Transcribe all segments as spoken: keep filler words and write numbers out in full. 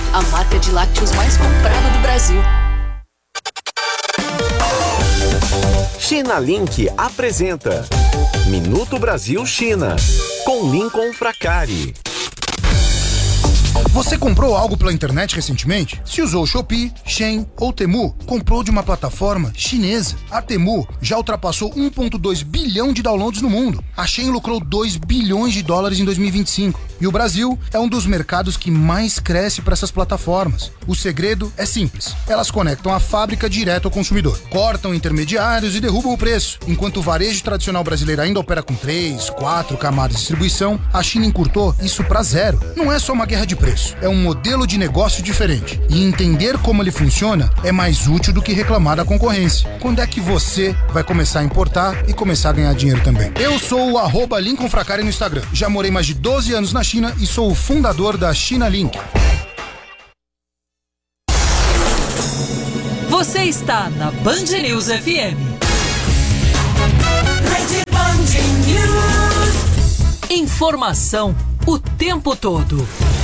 a marca de lácteos mais comprada do Brasil. China Link apresenta Minuto Brasil China, com Lincoln Fracari. Você comprou algo pela internet recentemente? Se usou Shopee, Shein ou Temu, comprou de uma plataforma chinesa. A Temu já ultrapassou um vírgula dois bilhão de downloads no mundo. A Shein lucrou dois bilhões de dólares em dois mil e vinte e cinco. E o Brasil é um dos mercados que mais cresce para essas plataformas. O segredo é simples. Elas conectam a fábrica direto ao consumidor. Cortam intermediários e derrubam o preço. Enquanto o varejo tradicional brasileiro ainda opera com três, quatro camadas de distribuição, a China encurtou isso para zero. Não é só uma guerra de preço. É um modelo de negócio diferente. E entender como ele funciona é mais útil do que reclamar da concorrência. Quando é que você vai começar a importar e começar a ganhar dinheiro também? Eu sou o arroba Lincoln Fracari no Instagram. Já morei mais de doze anos na China e sou o fundador da China Link. Você está na Band News F M. Rede Band News. Informação o tempo todo.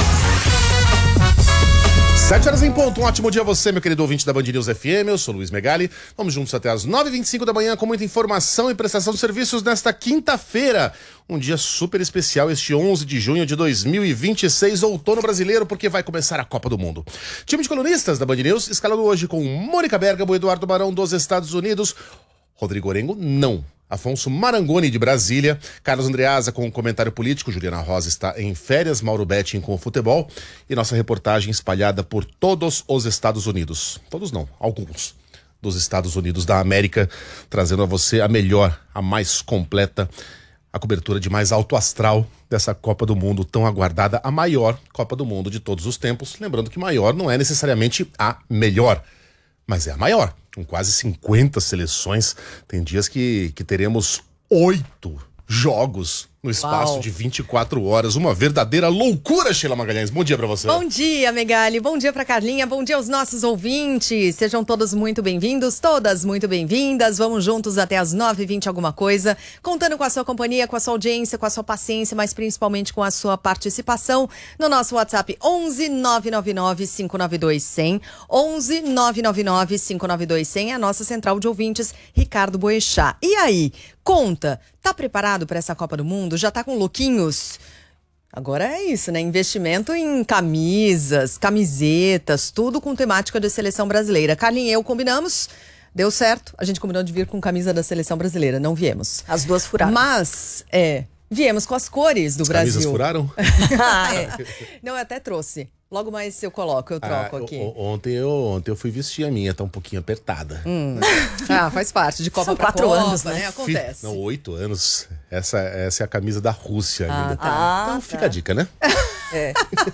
Sete horas em ponto, um ótimo dia a você, meu querido ouvinte da Band News F M, eu sou Luiz Megali, vamos juntos até as nove e vinte e cinco da manhã com muita informação e prestação de serviços nesta quinta-feira, um dia super especial, este onze de junho de dois mil e vinte e seis, outono brasileiro, porque vai começar a Copa do Mundo. Time de colunistas da Band News, escalando hoje com Mônica Bergamo, Eduardo Barão dos Estados Unidos, Rodrigo Orengo, não. Afonso Marangoni de Brasília, Carlos Andreasa com o comentário político, Juliana Rosa está em férias, Mauro Betting com o futebol e nossa reportagem espalhada por todos os Estados Unidos. Todos não, alguns dos Estados Unidos da América, trazendo a você a melhor, a mais completa, a cobertura de mais alto astral dessa Copa do Mundo tão aguardada, a maior Copa do Mundo de todos os tempos. Lembrando que maior não é necessariamente a melhor, mas é a maior. Com quase cinquenta seleções, tem dias que, que teremos oito jogos no espaço Uau. de vinte e quatro horas. Uma verdadeira loucura, Sheila Magalhães. Bom dia pra você. Bom dia, Megali. Bom dia pra Carlinha. Bom dia aos nossos ouvintes. Sejam todos muito bem-vindos, todas muito bem-vindas. Vamos juntos até as nove e vinte alguma coisa, contando com a sua companhia, com a sua audiência, com a sua paciência, mas principalmente com a sua participação no nosso WhatsApp onze nove nove nove cinco nove dois zero zero. onze nove nove nove cinco nove dois zero zero é a nossa central de ouvintes, Ricardo Boechat. E aí, conta, tá preparado para essa Copa do Mundo? Já tá com lookinhos? Agora é isso, né? Investimento em camisas, camisetas, tudo com temática de seleção brasileira. Carlinhos e eu combinamos, deu certo. A gente combinou de vir com camisa da seleção brasileira, não viemos. As duas furaram. Mas, é, viemos com as cores do as Brasil. Camisas furaram? ah, é. Não, eu até trouxe. Logo mais eu coloco, eu troco ah, aqui. Ontem eu, ontem eu fui vestir a minha, tá um pouquinho apertada. Hum. ah, faz parte, de Copa São pra quatro Copa, anos, né? né? Acontece. Não, oito anos. Essa, essa é a camisa da Rússia ah, ainda. Tá. Então Ah, fica tá. a dica, né? É.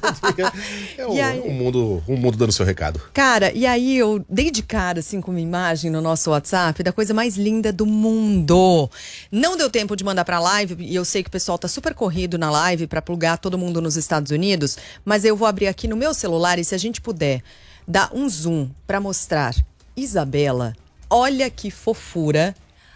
é o, aí... o, mundo, o mundo dando seu recado. Cara, e aí eu dei de cara, assim, com uma imagem no nosso WhatsApp da coisa mais linda do mundo. Não deu tempo de mandar pra live, e eu sei que o pessoal tá super corrido na live pra plugar todo mundo nos Estados Unidos, mas eu vou abrir aqui no meu celular e se a gente puder dar um zoom pra mostrar Isabela, olha que fofura.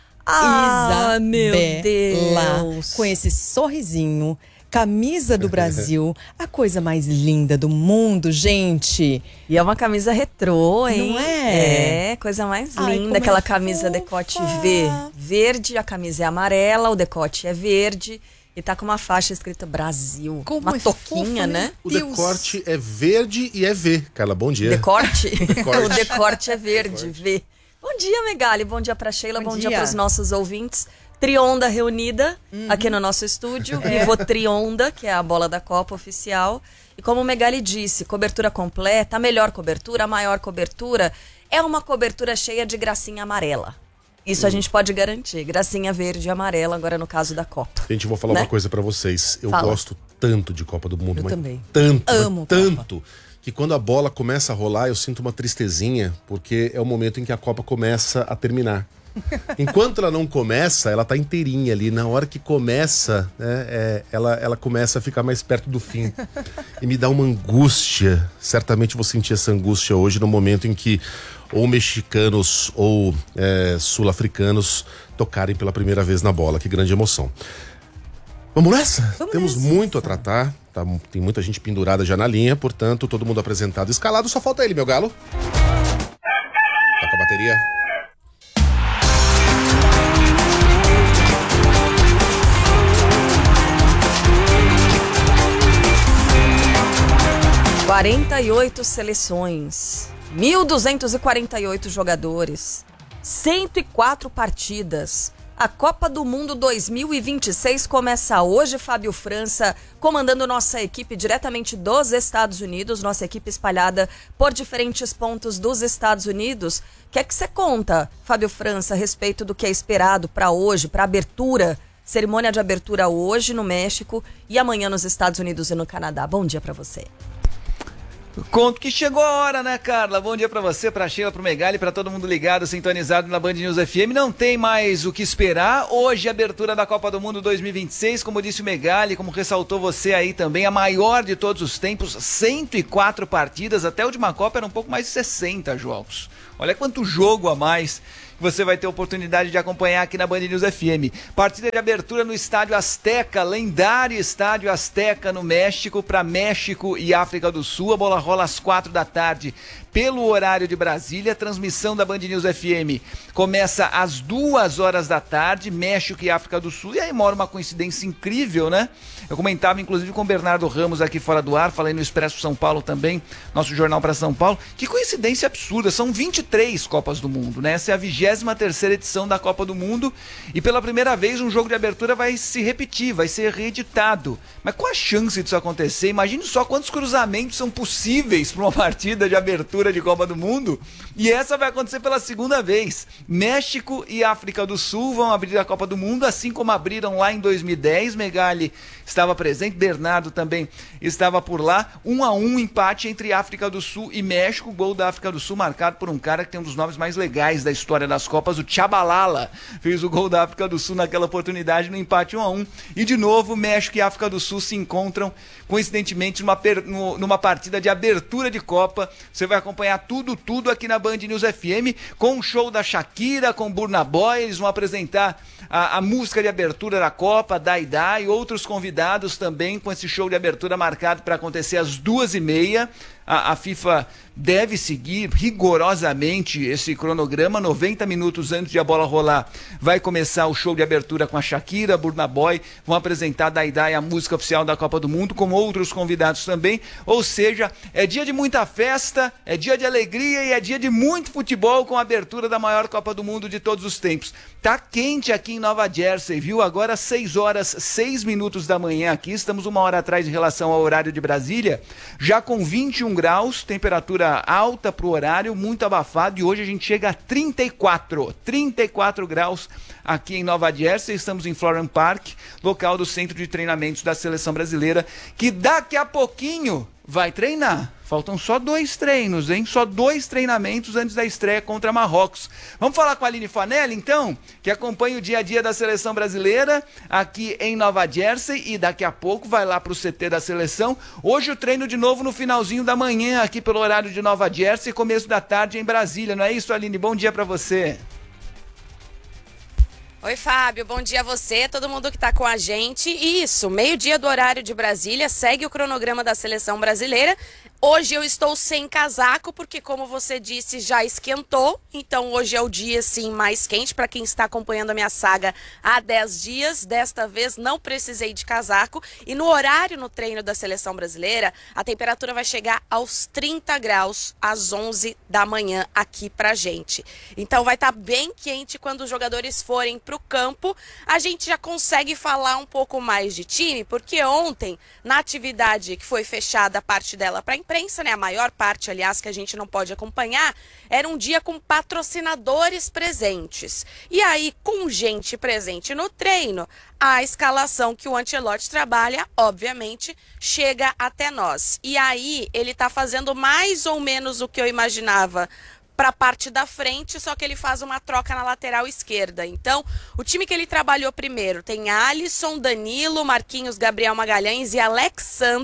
Ah, Isabela, meu Deus. com esse sorrisinho, camisa do Brasil, a coisa mais linda do mundo, gente. E é uma camisa retrô, hein? Não é? É, coisa mais Ai, linda. Aquela é camisa fofa. decote V, verde, a camisa é amarela, o decote é verde. E tá com uma faixa escrita Brasil. Como uma é toquinha, fofa, né? O Deus. decote é verde e é V. Carla, bom dia. Decorte? Decorte. O decorte é verde, V. Bom dia, Megali. Bom dia pra Sheila. Bom, Bom dia, dia pros nossos ouvintes. Trionda reunida uhum. aqui no nosso estúdio. É. Vivo Trionda, que é a bola da Copa oficial. E como o Megali disse, cobertura completa, a melhor cobertura, a maior cobertura. É uma cobertura cheia de gracinha amarela. Isso a gente pode garantir. Gracinha verde e amarela, agora no caso da Copa. Gente, vou falar né? uma coisa pra vocês. Eu Fala. gosto tanto de Copa do Mundo. Eu mas também. Tanto, Amo tanto. Copa. Que quando a bola começa a rolar, eu sinto uma tristezinha, porque é o momento em que a Copa começa a terminar. Enquanto ela não começa, ela tá inteirinha ali. Na hora que começa, né, é, ela, ela começa a ficar mais perto do fim. E me dá uma angústia. Certamente vou sentir essa angústia hoje, no momento em que ou mexicanos ou é, sul-africanos tocarem pela primeira vez na bola. Que grande emoção. Vamos nessa? Vamos Temos nessa. muito a tratar. Tá, tem muita gente pendurada já na linha, portanto, todo mundo apresentado, escalado, só falta ele, meu galo. Toca a bateria. quarenta e oito seleções, mil duzentos e quarenta e oito jogadores, cento e quatro partidas. A Copa do Mundo dois mil e vinte e seis começa hoje. Fábio França comandando nossa equipe diretamente dos Estados Unidos, nossa equipe espalhada por diferentes pontos dos Estados Unidos. O que é que você conta, Fábio França, a respeito do que é esperado para hoje, para abertura, cerimônia de abertura hoje no México e amanhã nos Estados Unidos e no Canadá? Bom dia para você. Conto que chegou a hora, né, Carla? Bom dia pra você, pra Sheila, pro Megali, pra todo mundo ligado, sintonizado na Band News F M. Não tem mais o que esperar. Hoje, abertura da Copa do Mundo dois mil e vinte e seis, como disse o Megali, como ressaltou você aí também, a maior de todos os tempos, cento e quatro partidas. Até a última Copa era um pouco mais de sessenta jogos. Olha quanto jogo a mais você vai ter oportunidade de acompanhar aqui na Band News F M. Partida de abertura no Estádio Azteca, lendário Estádio Azteca no México, para México e África do Sul. A bola rola às quatro da tarde pelo horário de Brasília. A transmissão da Band News F M começa às duas horas da tarde, México e África do Sul. E aí mora uma coincidência incrível, né? Eu comentava inclusive com o Bernardo Ramos aqui fora do ar, falei no Expresso São Paulo também, nosso jornal para São Paulo. Que coincidência absurda, são vinte e três Copas do Mundo, né? Essa é a vigésima terceira edição da Copa do Mundo e pela primeira vez um jogo de abertura vai se repetir, vai ser reeditado. Mas qual a chance disso acontecer? Imagine só quantos cruzamentos são possíveis para uma partida de abertura de Copa do Mundo. E essa vai acontecer pela segunda vez. México e África do Sul vão abrir a Copa do Mundo, assim como abriram lá em dois mil e dez. Megali estava presente, Bernardo também estava por lá. Um a um empate entre África do Sul e México. Gol da África do Sul marcado por um cara que tem um dos nomes mais legais da história das Copas, o Tchabalala. Fez o gol da África do Sul naquela oportunidade no empate um a um. E de novo, México e África do Sul se encontram, coincidentemente, numa, per... numa partida de abertura de Copa. Você vai acompanhar tudo, tudo aqui na Band News F M, com o show da Shakira, com Burna Boy. Eles vão apresentar a, a música de abertura da Copa, Dai Dai, e outros convidados também, com esse show de abertura marcado para acontecer às duas e meia. A, a FIFA deve seguir rigorosamente esse cronograma. Noventa minutos antes de a bola rolar, vai começar o show de abertura com a Shakira, Burna Boy, vão apresentar Dai Dai, a música oficial da Copa do Mundo, com outros convidados também. Ou seja, é dia de muita festa, é dia de alegria e é dia de muito futebol, com a abertura da maior Copa do Mundo de todos os tempos. Tá quente aqui em Nova Jersey, viu? Agora seis horas, seis minutos da manhã aqui, estamos uma hora atrás em relação ao horário de Brasília, já com vinte e um graus, temperatura alta pro horário, muito abafado, e hoje a gente chega a trinta e quatro, trinta e quatro graus aqui em Nova Jersey. Estamos em Florham Park, local do centro de treinamentos da seleção brasileira, que daqui a pouquinho vai treinar. Faltam só dois treinos, hein? Só dois treinamentos antes da estreia contra Marrocos. Vamos falar com a Aline Fanelli, então, que acompanha o dia a dia da seleção brasileira aqui em Nova Jersey, e daqui a pouco vai lá para o C T da seleção. Hoje o treino de novo no finalzinho da manhã aqui pelo horário de Nova Jersey, começo da tarde em Brasília. Não é isso, Aline? Bom dia para você. Oi, Fábio, bom dia a você, todo mundo que tá com a gente. Isso, meio-dia do horário de Brasília, segue o cronograma da seleção brasileira. Hoje eu estou sem casaco, porque como você disse, já esquentou. Então hoje é o dia, sim, mais quente. Para quem está acompanhando a minha saga há dez dias, desta vez não precisei de casaco. E no horário, no treino da seleção brasileira, a temperatura vai chegar aos trinta graus às onze da manhã aqui pra gente. Então vai estar bem quente quando os jogadores forem pro campo. A gente já consegue falar um pouco mais de time, porque ontem, na atividade que foi fechada, a parte dela para imprensa, né, a maior parte, aliás, que a gente não pode acompanhar, era um dia com patrocinadores presentes. E aí, com gente presente no treino, a escalação que o Ancelotti trabalha, obviamente, chega até nós. E aí, ele tá fazendo mais ou menos o que eu imaginava para a parte da frente, só que ele faz uma troca na lateral esquerda. Então, o time que ele trabalhou primeiro tem Alisson, Danilo, Marquinhos, Gabriel Magalhães e Alexandro.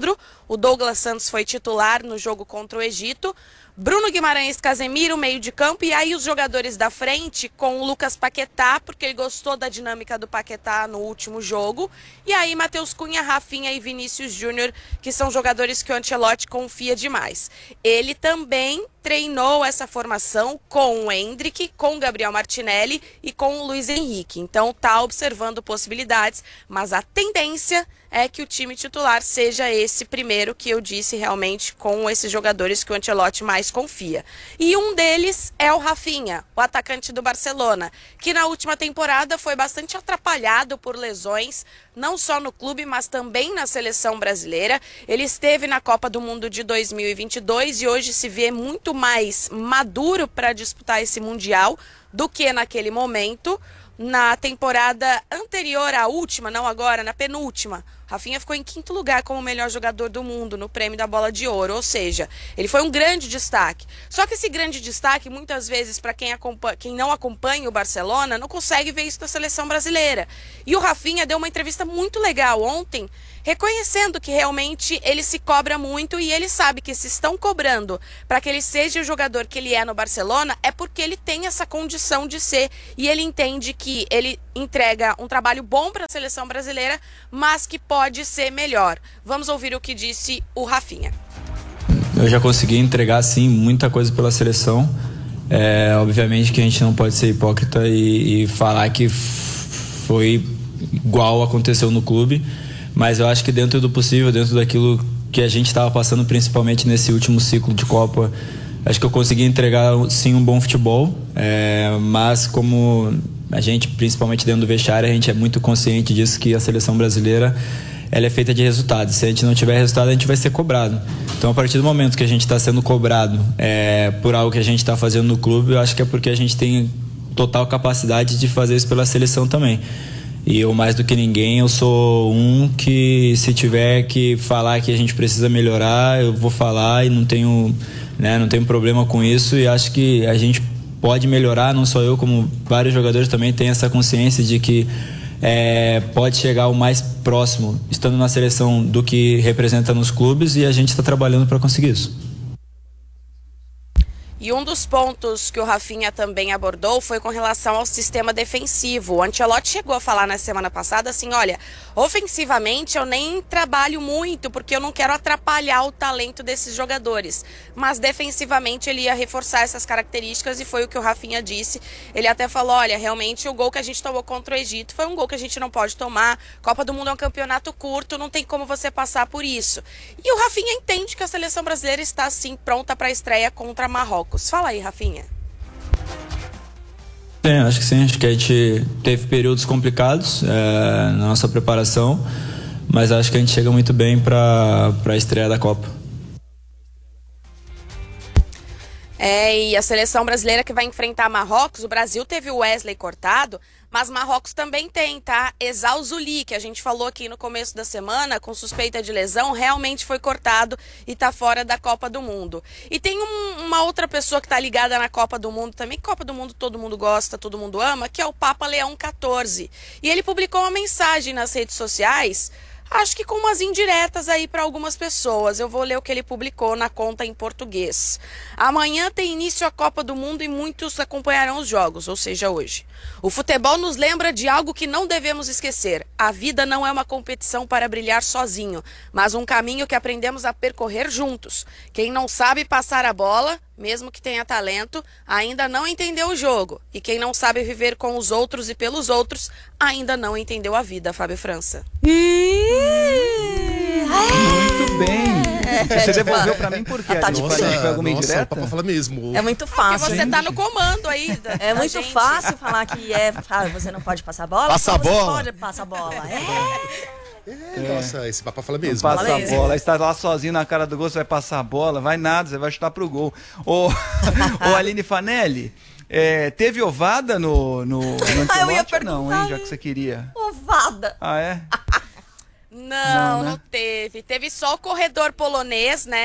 O Douglas Santos foi titular no jogo contra o Egito. Bruno Guimarães, Casemiro, meio de campo, e aí os jogadores da frente com o Lucas Paquetá, porque ele gostou da dinâmica do Paquetá no último jogo, e aí Matheus Cunha, Rafinha e Vinícius Júnior, que são jogadores que o Ancelotti confia demais. Ele também treinou essa formação com o Endrick, com o Gabriel Martinelli e com o Luiz Henrique, então tá observando possibilidades, mas a tendência é que o time titular seja esse primeiro que eu disse, realmente com esses jogadores que o Ancelotti mais confia. E um deles é o Rafinha, o atacante do Barcelona, que na última temporada foi bastante atrapalhado por lesões, não só no clube, mas também na seleção brasileira. Ele esteve na Copa do Mundo de dois mil e vinte e dois e hoje se vê muito mais maduro para disputar esse Mundial do que naquele momento. Na temporada anterior à última, não agora, na penúltima, Rafinha ficou em quinto lugar como o melhor jogador do mundo no prêmio da Bola de Ouro, ou seja, ele foi um grande destaque. Só que esse grande destaque, muitas vezes, para quem, quem não acompanha o Barcelona, não consegue ver isso na seleção brasileira. E o Rafinha deu uma entrevista muito legal ontem, reconhecendo que realmente ele se cobra muito e ele sabe que se estão cobrando para que ele seja o jogador que ele é no Barcelona, é porque ele tem essa condição de ser, e ele entende que ele entrega um trabalho bom para a seleção brasileira, mas que pode ser melhor. Vamos ouvir o que disse o Rafinha. Eu já consegui entregar, sim, muita coisa pela seleção. É, obviamente que a gente não pode ser hipócrita e, e falar que f- foi igual aconteceu no clube, mas eu acho que dentro do possível, dentro daquilo que a gente estava passando, principalmente nesse último ciclo de Copa, acho que eu consegui entregar, sim, um bom futebol, é, mas como a gente, principalmente dentro do vestiário, a gente é muito consciente disso, que a seleção brasileira ela é feita de resultados. Se a gente não tiver resultado, a gente vai ser cobrado. Então, a partir do momento que a gente está sendo cobrado é, por algo que a gente está fazendo no clube, eu acho que é porque a gente tem total capacidade de fazer isso pela seleção também. E eu, mais do que ninguém, eu sou um que, se tiver que falar que a gente precisa melhorar, eu vou falar e não tenho, né, não tenho problema com isso, e acho que a gente pode melhorar, não só eu, como vários jogadores também têm essa consciência de que é, pode chegar o mais próximo, estando na seleção, do que representa nos clubes, e a gente está trabalhando para conseguir isso. E um dos pontos que o Rafinha também abordou foi com relação ao sistema defensivo. O Ancelotti chegou a falar na semana passada assim, olha, ofensivamente eu nem trabalho muito porque eu não quero atrapalhar o talento desses jogadores. Mas defensivamente ele ia reforçar essas características e foi o que o Rafinha disse. Ele até falou, olha, realmente o gol que a gente tomou contra o Egito foi um gol que a gente não pode tomar. Copa do Mundo é um campeonato curto, não tem como você passar por isso. E o Rafinha entende que a seleção brasileira está, sim, pronta para a estreia contra Marrocos. Fala aí, Rafinha. Sim, acho que sim. Acho que a gente teve períodos complicados é, na nossa preparação, mas acho que a gente chega muito bem para a estreia da Copa. É, e a seleção brasileira que vai enfrentar Marrocos, o Brasil teve o Wesley cortado, mas Marrocos também tem, tá? Ezal Zuli, que a gente falou aqui no começo da semana, com suspeita de lesão, realmente foi cortado e tá fora da Copa do Mundo. E tem um, uma outra pessoa que tá ligada na Copa do Mundo também, Copa do Mundo todo mundo gosta, todo mundo ama, que é o Papa Leão quatorze. E ele publicou uma mensagem nas redes sociais, acho que com umas indiretas aí para algumas pessoas. Eu vou ler o que ele publicou na conta em português. Amanhã tem início a Copa do Mundo e muitos acompanharão os jogos, ou seja, hoje. O futebol nos lembra de algo que não devemos esquecer. A vida não é uma competição para brilhar sozinho, mas um caminho que aprendemos a percorrer juntos. Quem não sabe passar a bola, mesmo que tenha talento, ainda não entendeu o jogo. E quem não sabe viver com os outros e pelos outros, ainda não entendeu a vida, Fábio França. Muito bem. Você devolveu pra mim por quê? Tá Nossa, difícil. foi alguma Nossa, indireta? o Papa fala mesmo. É muito Porque fácil. você tá no comando aí. Da, É da muito gente. fácil falar que é, ah, você não pode passar a bola. Passa a você bola. pode passar a bola. É. É, nossa, esse Papa fala Não mesmo. passa Fala a isso. bola, aí está lá sozinho na cara do gol, você vai passar a bola, vai nada, você vai chutar pro gol. Ô, ô Aline Fanelli, é, teve ovada no, no, no Ah, eu ia Ancelotti ou não, perguntar hein, já que você queria? Ovada. Ah, é? Não, Não, né? não teve. Teve só o corredor polonês, né?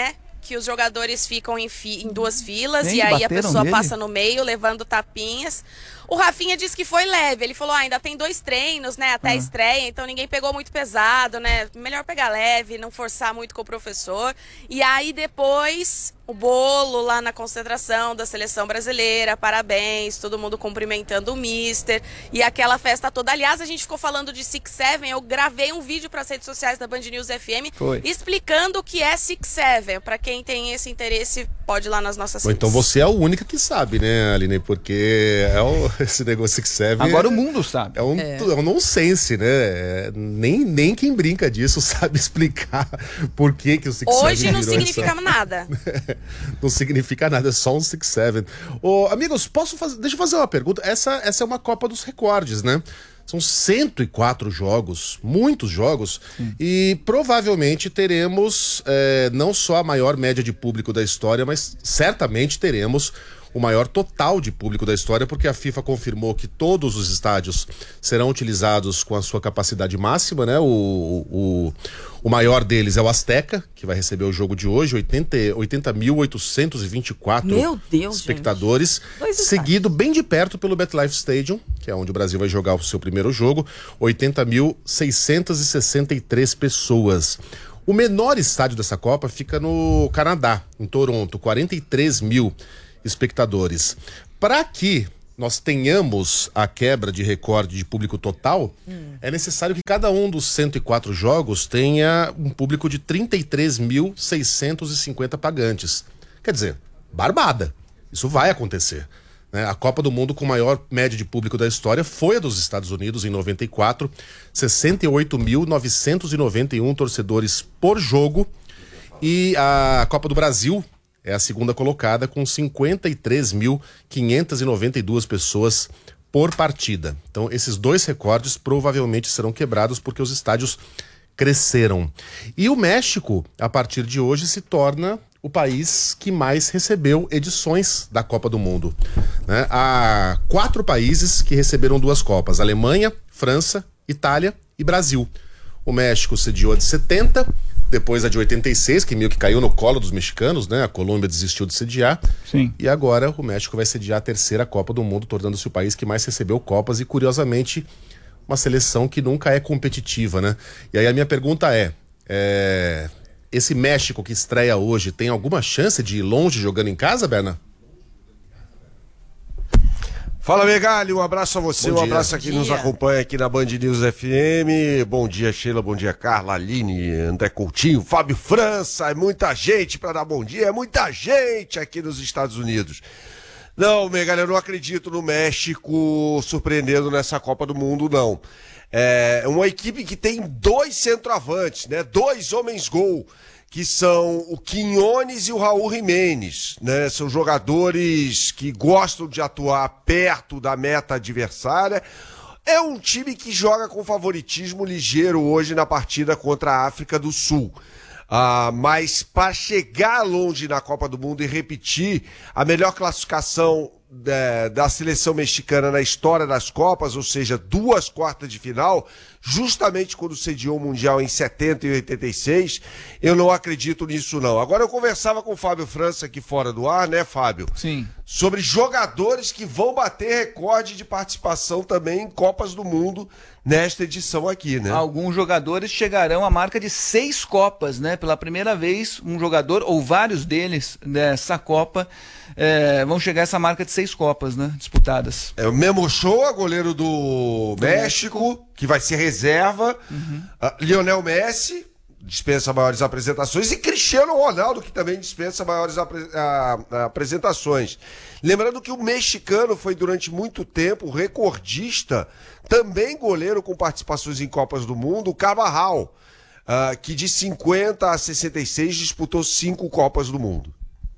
que os jogadores ficam em, fi, em duas filas Nem e aí a bateram pessoa nele? passa no meio levando tapinhas. O Rafinha disse que foi leve. Ele falou, ah, ainda tem dois treinos, né, até a estreia, então ninguém pegou muito pesado, né? Melhor pegar leve, não forçar muito com o professor. E aí depois o bolo lá na concentração da seleção brasileira, parabéns, todo mundo cumprimentando o mister e aquela festa toda. Aliás, a gente ficou falando de Six Seven, eu gravei um vídeo para as redes sociais da Band News F M Foi. explicando o que é Six Seven. Para quem tem esse interesse, pode ir lá nas nossas Ou redes. então você é a única que sabe, né, Aline? Porque é o, esse negócio Six Seven... Agora é, o mundo sabe. É um, É. é um nonsense, né? É, nem, nem quem brinca disso sabe explicar por que, que o Six Seven Hoje não virou significa essa... nada. Não significa nada, é só um Six Seven. Ô, amigos, posso fazer... deixa eu fazer uma pergunta. Essa, essa é uma Copa dos Recordes, né? São cento e quatro jogos, muitos jogos, hum. e provavelmente teremos é, não só a maior média de público da história, mas certamente teremos o maior total de público da história, porque a FIFA confirmou que todos os estádios serão utilizados com a sua capacidade máxima, né? O, o, o maior deles é o Azteca, que vai receber o jogo de hoje, oitenta mil oitocentos e vinte e quatro Meu Deus, espectadores, gente. seguido bem de perto pelo MetLife Stadium, que é onde o Brasil vai jogar o seu primeiro jogo, oitenta mil seiscentos e sessenta e três pessoas. O menor estádio dessa Copa fica no Canadá, em Toronto, quarenta e três mil espectadores. Para que nós tenhamos a quebra de recorde de público total, hum. é necessário que cada um dos cento e quatro jogos tenha um público de trinta e três mil seiscentos e cinquenta pagantes. Quer dizer, barbada. Isso vai acontecer. Né? A Copa do Mundo com maior média de público da história foi a dos Estados Unidos em noventa e quatro, sessenta e oito mil novecentos e noventa e um torcedores por jogo, e a Copa do Brasil é a segunda colocada com cinquenta e três mil quinhentos e noventa e duas pessoas por partida. Então esses dois recordes provavelmente serão quebrados porque os estádios cresceram. E o México, a partir de hoje, se torna o país que mais recebeu edições da Copa do Mundo. Né? Há quatro países que receberam duas Copas: Alemanha, França, Itália e Brasil. O México sediou a de setenta, depois a de oitenta e seis, que meio que caiu no colo dos mexicanos, né? A Colômbia desistiu de sediar. Sim. E agora o México vai sediar a terceira Copa do Mundo, tornando-se o país que mais recebeu Copas e, curiosamente, uma seleção que nunca é competitiva, né? E aí a minha pergunta é, é... esse México que estreia hoje tem alguma chance de ir longe jogando em casa, Berna? Fala, Megali, um abraço a você, Bom um dia. abraço a quem Bom nos dia. acompanha aqui na Band News F M. Bom dia, Sheila, bom dia, Carla, Aline, André Coutinho, Fábio França. É muita gente para dar bom dia, é muita gente aqui nos Estados Unidos. Não, Megali, eu não acredito no México surpreendendo nessa Copa do Mundo, não. É uma equipe que tem dois centroavantes, né? Dois homens-gol, que são o Quiñones e o Raul Jiménez, né? São jogadores que gostam de atuar perto da meta adversária. É um time que joga com favoritismo ligeiro hoje na partida contra a África do Sul. Ah, mas para chegar longe na Copa do Mundo e repetir a melhor classificação da, da seleção mexicana na história das Copas, ou seja, duas quartas de final, justamente quando sediou o Mundial em setenta e oitenta e seis, eu não acredito nisso não. Agora eu conversava com o Fábio França aqui fora do ar, né, Fábio? Sim. Sobre jogadores que vão bater recorde de participação também em Copas do Mundo nesta edição aqui, né? Alguns jogadores chegarão à marca de seis Copas, né? Pela primeira vez, um jogador, ou vários deles, dessa Copa, é, vão chegar a essa marca de seis Copas, né? Disputadas. É o Memo Ochoa, goleiro do, do México, México, que vai ser reserva. Uhum. Uh, Lionel Messi, dispensa maiores apresentações, e Cristiano Ronaldo, que também dispensa maiores apre a, apresentações. Lembrando que o mexicano foi durante muito tempo recordista, também goleiro com participações em Copas do Mundo, o Carvajal, uh, que de cinquenta a sessenta e seis disputou cinco Copas do Mundo.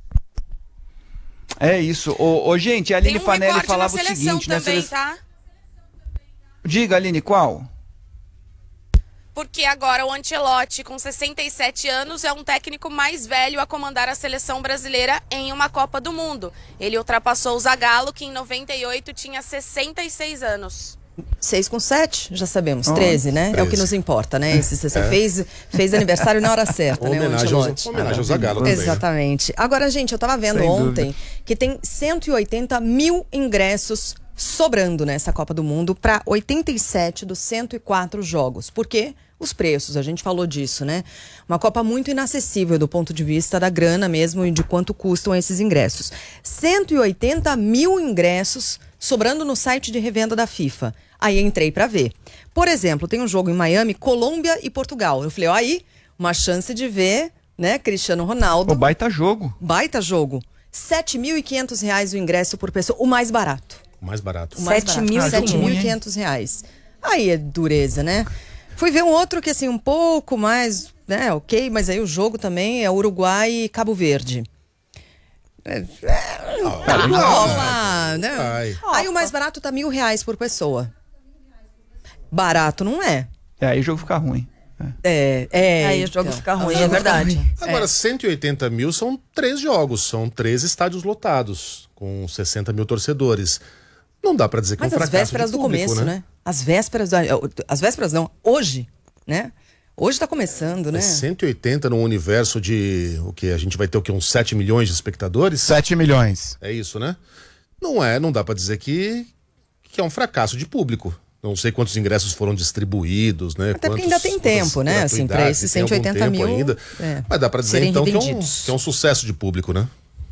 É isso. Ô, ô, gente, a Aline Tem um Fanelli recorde falava na o seguinte... também, na seleção... tá? Diga, Aline, qual? Porque agora o Ancelotti, com sessenta e sete anos, é um técnico mais velho a comandar a seleção brasileira em uma Copa do Mundo. Ele ultrapassou o Zagallo, que em noventa e oito tinha sessenta e seis anos. seis com sete, já sabemos. Oh, treze, né? treze. É o que nos importa, né? Esse, você É. fez, fez aniversário na hora certa, né? Homenagem o ao- Ancelotti? homenagem ao Zagallo também, né? Exatamente. Agora, gente, eu tava vendo Sem ontem dúvida. que tem cento e oitenta mil ingressos sobrando nessa Copa do Mundo para oitenta e sete dos cento e quatro jogos. Por quê? Os preços, a gente falou disso, né? Uma Copa muito inacessível do ponto de vista da grana mesmo e de quanto custam esses ingressos. cento e oitenta mil ingressos sobrando no site de revenda da FIFA. Aí entrei para ver. Por exemplo, tem um jogo em Miami, Colômbia e Portugal. Eu falei, ó, aí, uma chance de ver, né, Cristiano Ronaldo. O baita jogo. Baita jogo. sete mil e quinhentos reais o ingresso por pessoa, o mais barato. O mais barato. O mais sete barato. mil e sete mil e quinhentos reais. Aí é dureza, né? Fui ver um outro que, assim, um pouco mais, né, ok, mas aí o jogo também é Uruguai e Cabo Verde. É, é, tá rola, né? Ai. Aí o mais barato tá mil reais por pessoa. Barato não é. É, aí o jogo fica ruim. É, é. Aí o jogo então. fica ruim, Aí é o jogo fica verdade. ruim. Agora, cento e oitenta mil são três jogos, são três estádios lotados, com sessenta mil torcedores. Não dá pra dizer que Mas é um as fracasso vésperas de do público, começo, né? As vésperas, da, as vésperas não, hoje, né? Hoje tá começando, né? É cento e oitenta num universo de o que a gente vai ter o que uns sete milhões de espectadores? sete milhões. É isso, né? Não é, não dá pra dizer que que é um fracasso de público. Não sei quantos ingressos foram distribuídos, né? Até porque Quantos- ainda tem tempo, quantas né? Assim, pra gratuidades, esses tem cento e algum oitenta tempo mil, ainda. é, Mas dá pra dizer serem então que é, um, revendidos. que é um sucesso de público, né?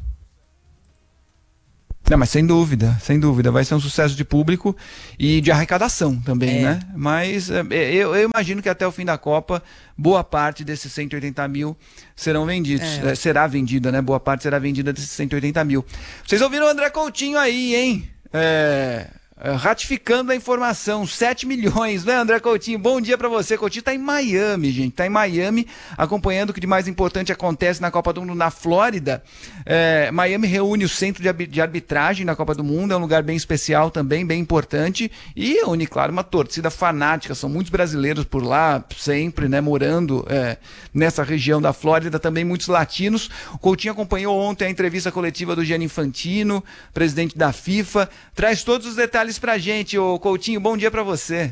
Não, mas sem dúvida, sem dúvida. Vai ser um sucesso de público e de arrecadação também, É. né? Mas é, eu, eu imagino que até o fim da Copa, boa parte desses cento e oitenta mil serão vendidos. É. É, será vendida, né? Boa parte será vendida desses cento e oitenta mil. Vocês ouviram o André Coutinho aí, hein? É... É, ratificando a informação, sete milhões, né, André Coutinho? Bom dia pra você. Coutinho tá em Miami, gente, tá em Miami, acompanhando o que de mais importante acontece na Copa do Mundo na Flórida. É, Miami reúne o centro de, arbi- de arbitragem na Copa do Mundo, é um lugar bem especial também, bem importante, e reúne, claro, uma torcida fanática, são muitos brasileiros por lá, sempre, né, morando é, nessa região da Flórida, também muitos latinos. O Coutinho acompanhou ontem a entrevista coletiva do Gianni Infantino, presidente da FIFA, traz todos os detalhes pra gente. Ô Coutinho, bom dia pra você.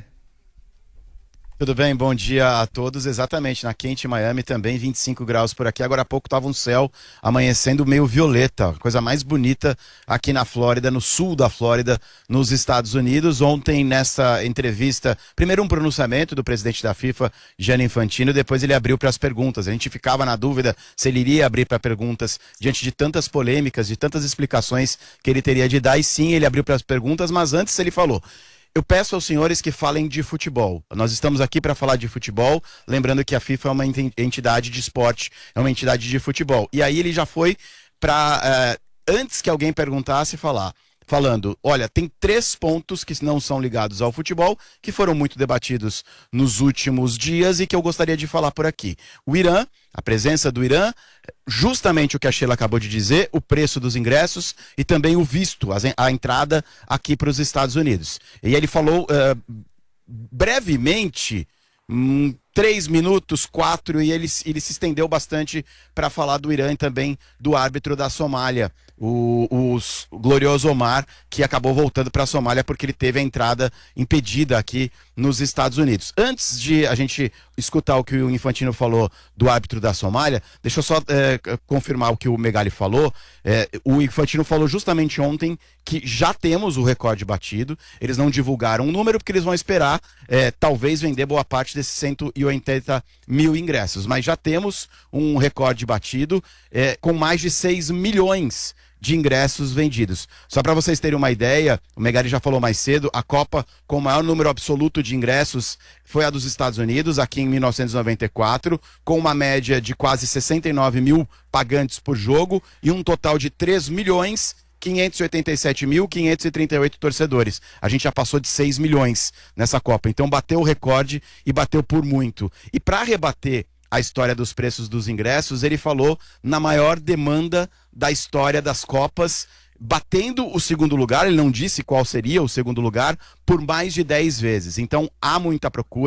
Tudo bem, bom dia a todos. Exatamente, na quente Miami também, vinte e cinco graus por aqui. Agora há pouco estava um céu amanhecendo meio violeta, coisa mais bonita aqui na Flórida, no sul da Flórida, nos Estados Unidos. Ontem, nessa entrevista, primeiro um pronunciamento do presidente da FIFA, Gianni Infantino, depois ele abriu para as perguntas. A gente ficava na dúvida se ele iria abrir para perguntas diante de tantas polêmicas, de tantas explicações que ele teria de dar, e sim, ele abriu para as perguntas, mas antes ele falou: eu peço aos senhores que falem de futebol. Nós estamos aqui para falar de futebol, lembrando que a FIFA é uma enten- entidade de esporte, é uma entidade de futebol. E aí ele já foi para, antes que alguém perguntasse, falar, falando, olha, tem três pontos que não são ligados ao futebol, que foram muito debatidos nos últimos dias e que eu gostaria de falar por aqui. O Irã, a presença do Irã, justamente o que a Sheila acabou de dizer, o preço dos ingressos e também o visto, a, a entrada aqui para os Estados Unidos. E ele falou uh, brevemente, hum, três minutos, quatro, e ele, ele se estendeu bastante para falar do Irã e também do árbitro da Somália, o, o, o glorioso Omar, que acabou voltando para a Somália porque ele teve a entrada impedida aqui nos Estados Unidos. Antes de a gente escutar o que o Infantino falou do árbitro da Somália, deixa eu só é, confirmar o que o Megali falou. É, o Infantino falou justamente ontem que já temos o recorde batido. Eles não divulgaram um número porque eles vão esperar é, talvez vender boa parte desses cento e oitenta mil ingressos, mas já temos um recorde batido é, com mais de seis milhões de ingressos vendidos. Só para vocês terem uma ideia, o Megali já falou mais cedo, a Copa com o maior número absoluto de ingressos foi a dos Estados Unidos, aqui em mil novecentos e noventa e quatro, com uma média de quase sessenta e nove mil pagantes por jogo e um total de três milhões quinhentos e oitenta e sete mil quinhentos e trinta e oito torcedores. A gente já passou de seis milhões nessa Copa, então bateu o recorde e bateu por muito. E para rebater a história dos preços dos ingressos, ele falou na maior demanda da história das Copas, batendo o segundo lugar, ele não disse qual seria o segundo lugar, por mais de dez vezes. Então há muita procura,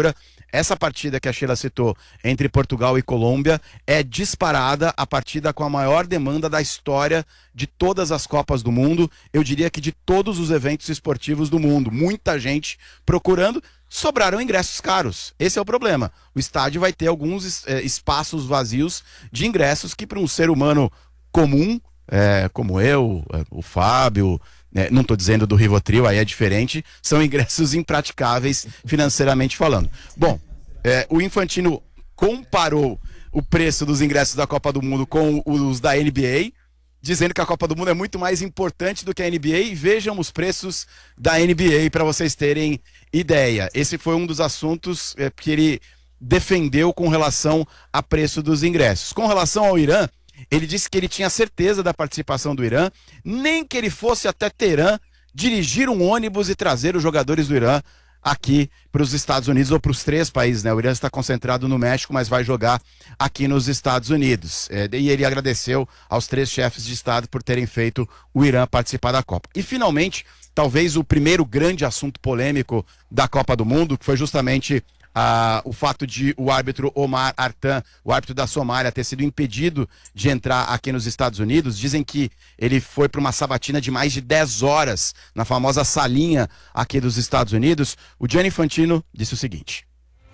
essa partida que a Sheila citou entre Portugal e Colômbia é disparada a partida com a maior demanda da história de todas as Copas do Mundo, eu diria que de todos os eventos esportivos do mundo. Muita gente procurando, sobraram ingressos caros. Esse é o problema. O estádio vai ter alguns é, espaços vazios de ingressos que para um ser humano comum, é, como eu, o Fábio, é, não estou dizendo do Rivotril, aí é diferente, são ingressos impraticáveis financeiramente falando. Bom, é, o Infantino comparou o preço dos ingressos da Copa do Mundo com os da N B A, dizendo que a Copa do Mundo é muito mais importante do que a N B A, e vejam os preços da N B A para vocês terem ideia. Esse foi um dos assuntos é, que ele defendeu com relação a preço dos ingressos. Com relação ao Irã, ele disse que ele tinha certeza da participação do Irã, nem que ele fosse até Teherã dirigir um ônibus e trazer os jogadores do Irã aqui para os Estados Unidos, ou para os três países, né? O Irã está concentrado no México, mas vai jogar aqui nos Estados Unidos. É, e ele agradeceu aos três chefes de Estado por terem feito o Irã participar da Copa. E, finalmente, talvez o primeiro grande assunto polêmico da Copa do Mundo, que foi justamente ah, o fato de o árbitro Omar Artan, o árbitro da Somália, ter sido impedido de entrar aqui nos Estados Unidos. Dizem que ele foi para uma sabatina de mais de dez horas na famosa salinha aqui dos Estados Unidos. O Gianni Infantino disse o seguinte: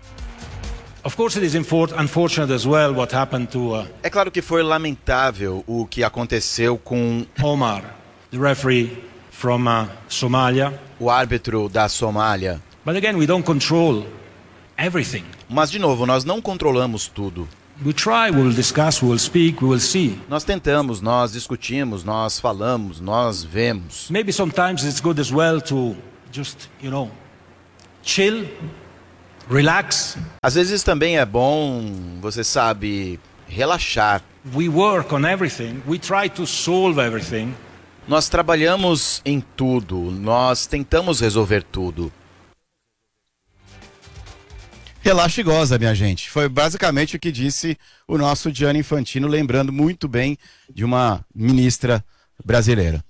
Of course it is unfortunate as well what happened to uh, É claro que foi lamentável o que aconteceu com Omar, the referee from uh, Somalia. O árbitro da Somália. But again, we don't control everything. Mas, de novo, nós não controlamos tudo. We try, we will discuss, we will speak, we will see. Nós tentamos, nós discutimos, nós falamos, nós vemos. Maybe sometimes it's good as well to just, you know, chill, relax. Às vezes também é bom, você sabe, relaxar. We work on everything, we try to solve everything. Nós trabalhamos em tudo, nós tentamos resolver tudo. Relaxa e goza, minha gente. Foi basicamente o que disse o nosso Gianni Infantino, lembrando muito bem de uma ministra brasileira.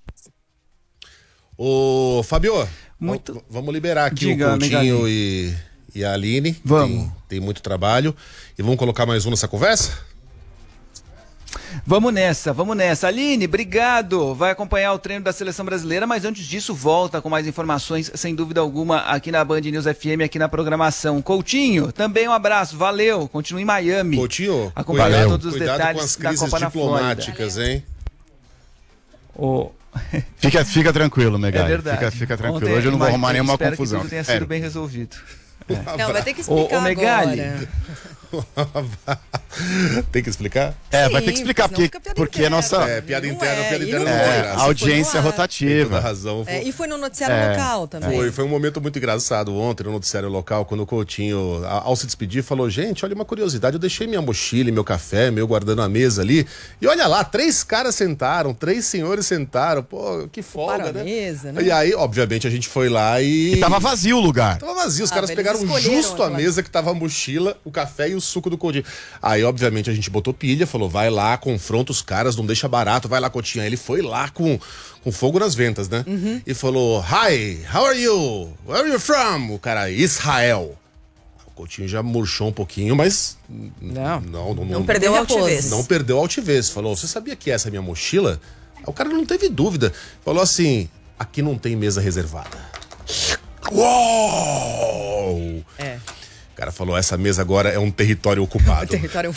Ô, Fabio, muito... vamos liberar aqui Diga, o Coutinho e, e a Aline. Vamos. Tem, tem muito trabalho. E vamos colocar mais um nessa conversa? Vamos nessa, vamos nessa. Aline, obrigado. Vai acompanhar o treino da Seleção Brasileira, mas antes disso volta com mais informações, sem dúvida alguma, aqui na Band News F M, aqui na programação. Coutinho, também um abraço, valeu. Continue em Miami. Coutinho, acompanhando cuidado, todos os cuidado detalhes com as da crises Copa na diplomáticas, Flórida. hein? O... Fica, fica tranquilo, Megali. É verdade. Fica, fica tranquilo. Ontem, Hoje eu não vou arrumar eu nenhuma espero confusão. Que tudo tenha Sério. sido bem resolvido. Não, vai ter que explicar o, o Megali. agora. Tem que explicar? É, Sim, vai ter que explicar, porque, porque é nossa É, piada Não interna, é, piada e interna não não foi. tem é, graça. audiência Foi no ar. Tem toda rotativa. razão. É, e foi no noticiário É, local também. Foi, foi um momento muito engraçado ontem no noticiário local, quando o Coutinho, a- ao se despedir, falou: gente, olha uma curiosidade, eu deixei minha mochila e meu café, meu guardando a mesa ali, e olha lá, três caras sentaram, três senhores sentaram, pô, que folga, Para a né? mesa, né? E aí, obviamente, a gente foi lá e... E tava vazio o lugar. Tava vazio, os Ah, caras eles pegaram escolheram justo a aquela- mesa que tava a mochila, o café e o suco do Coutinho. Aí, obviamente, a gente botou pilha, falou: vai lá, confronta os caras, não deixa barato, vai lá, Coutinho. Aí ele foi lá com, com fogo nas ventas, né? Uhum. E falou: hi, how are you? Where are you from? O cara, Israel. O Coutinho já murchou um pouquinho, mas... Não. Não, não, Não perdeu a altivez. Não perdeu a altivez. Falou: você sabia que essa é a minha mochila? Aí o cara não teve dúvida. Falou assim: aqui não tem mesa reservada. Uou! É. O cara falou: essa mesa agora é um território ocupado. Território.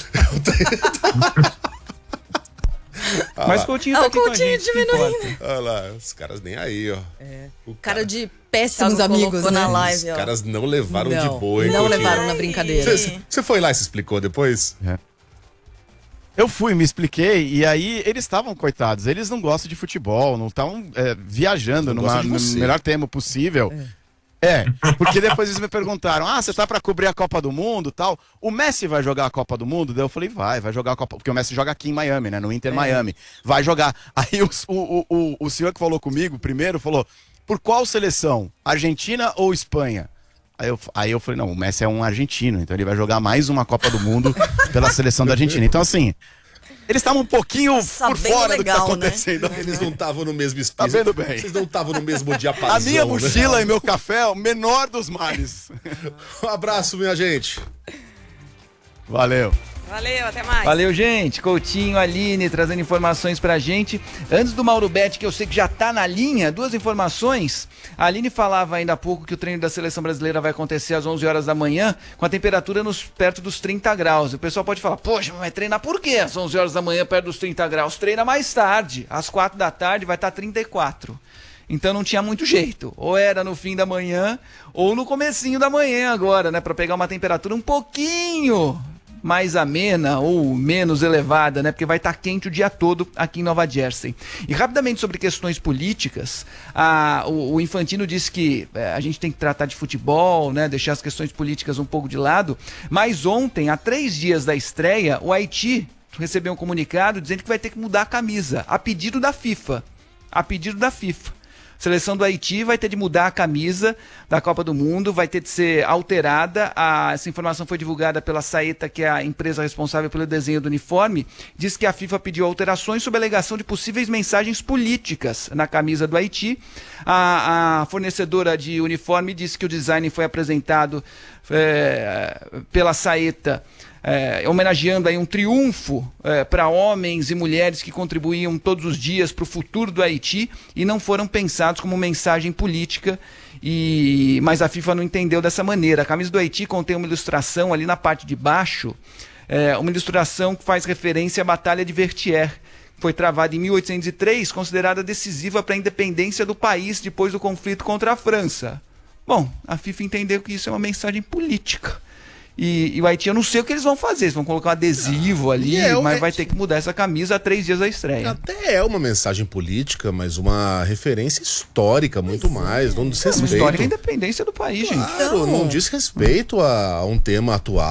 Mas o Coutinho tá Ah, o aqui com a Coutinho gente, que diminuindo. importa. Olha lá, os caras nem aí, ó. É. O Cara de péssimos Thiago amigos, colocou né? na Os live, ó. caras não levaram Não, de boa, hein, não Coutinho? levaram na brincadeira. Você você foi lá e se explicou depois? É. Eu fui, me expliquei, e aí eles estavam, coitados, eles não gostam de futebol, não estavam é, viajando Não numa, gostam de no você. melhor termo possível. É. porque depois eles me perguntaram: ah, você tá pra cobrir a Copa do Mundo e tal? O Messi vai jogar a Copa do Mundo? Daí eu falei: vai, vai jogar a Copa, porque o Messi joga aqui em Miami, né, no Inter Miami. Vai jogar. Aí o, o, o, o senhor que falou comigo primeiro falou: por qual seleção? Argentina ou Espanha? Aí eu, aí eu falei: não, o Messi é um argentino, então ele vai jogar mais uma Copa do Mundo pela seleção da Argentina. Então, assim, Eles estavam um pouquinho Sabendo por fora legal, do que tá acontecendo. Né? Eles não estavam no mesmo espaço. Tá vendo bem? Vocês não estavam no mesmo diapasão. A minha né? mochila e meu café é o menor dos males. Um abraço, minha gente. Valeu. Valeu, até mais. Valeu, gente. Coutinho, Aline, trazendo informações pra gente. Antes do Mauro Betti, que eu sei que já tá na linha, duas informações. A Aline falava ainda há pouco que o treino da Seleção Brasileira vai acontecer às onze horas da manhã, com a temperatura nos, perto dos trinta graus. O pessoal pode falar, poxa, mas vai treinar por quê às onze horas da manhã, perto dos trinta graus? Treina mais tarde, às quatro da tarde vai estar trinta e quatro. Então não tinha muito jeito. Ou era no fim da manhã, ou no comecinho da manhã agora, né? Pra pegar uma temperatura um pouquinho mais amena ou menos elevada, né? Porque vai estar quente o dia todo aqui em Nova Jersey. E rapidamente sobre questões políticas, a, o, o Infantino disse que é, a gente tem que tratar de futebol, né? Deixar as questões políticas um pouco de lado. Mas ontem, há três dias da estreia, o Haiti recebeu um comunicado dizendo que vai ter que mudar a camisa, a pedido da FIFA. A pedido da FIFA. A seleção do Haiti vai ter de mudar a camisa da Copa do Mundo, vai ter de ser alterada. A, essa informação foi divulgada pela Saeta, que é a empresa responsável pelo desenho do uniforme. Diz que a FIFA pediu alterações sob alegação de possíveis mensagens políticas na camisa do Haiti. A, a fornecedora de uniforme disse que o design foi apresentado é, pela Saeta, É, homenageando aí um triunfo é, para homens e mulheres que contribuíam todos os dias para o futuro do Haiti e não foram pensados como mensagem política, e, mas a FIFA não entendeu dessa maneira. A camisa do Haiti contém uma ilustração ali na parte de baixo, é, uma ilustração que faz referência à Batalha de Vertières, que foi travada em mil oitocentos e três, considerada decisiva para a independência do país depois do conflito contra a França. Bom, a FIFA entendeu que isso é uma mensagem política. E, e o Haiti, eu não sei o que eles vão fazer. Eles vão colocar um adesivo ali, é, mas é, vai ter que mudar essa camisa há três dias da estreia. Até é uma mensagem política, mas uma referência histórica, muito Mas mais. Não diz é, respeito. uma histórica independência do país, claro, gente. Não, não diz respeito a, a um tema atual.